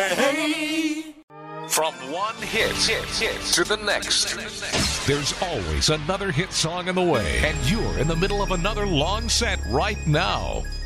From one hit to the next, there's always another hit song in the way, and you're in the middle of another long set right now.